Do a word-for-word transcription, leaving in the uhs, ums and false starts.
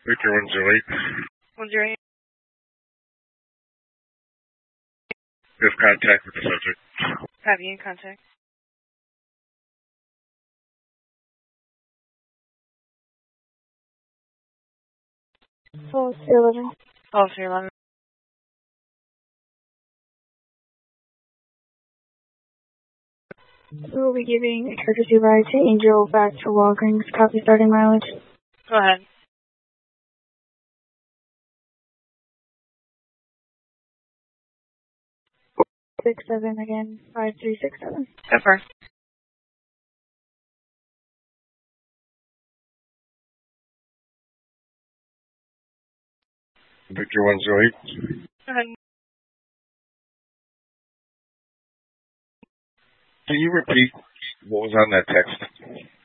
Victor one zero eight. one zero eight. We have contact with the subject. Have you in contact? Policy eleven. Policy eleven. We will be giving a courtesy ride to Angel back to Walgreens. Copy starting mileage. Go ahead. Six seven again. Five three six seven. Pepper. Victor one zero eight. Go ahead. Can you repeat what was on that text?